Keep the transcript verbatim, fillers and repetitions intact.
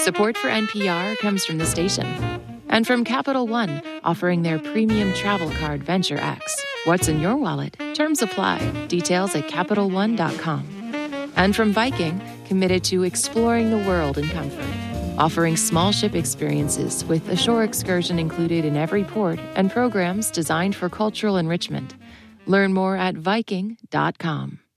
Support for N P R comes from the station. And from Capital One, offering their premium travel card Venture X. What's in your wallet? Terms apply. Details at Capital One dot com. And from Viking, committed to exploring the world in comfort. Offering small ship experiences with a shore excursion included in every port and programs designed for cultural enrichment. Learn more at Viking dot com.